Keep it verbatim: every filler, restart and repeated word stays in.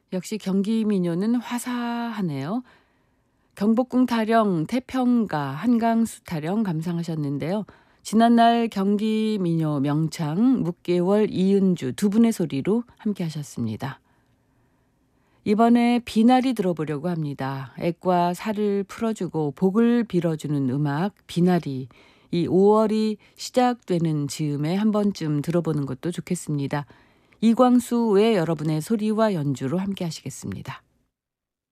역시 경기 민요는 화사하네요. 경복궁 타령, 태평가, 한강수 타령 감상하셨는데요. 지난날 경기 민요 명창, 묵개월, 이은주 두 분의 소리로 함께 하셨습니다. 이번에 비나리 들어보려고 합니다. 액과 살을 풀어주고 복을 빌어주는 음악 비나리. 이 오월이 시작되는 즈음에 한 번쯤 들어보는 것도 좋겠습니다. 이광수 외 여러분의 소리와 연주로 함께 하시겠습니다.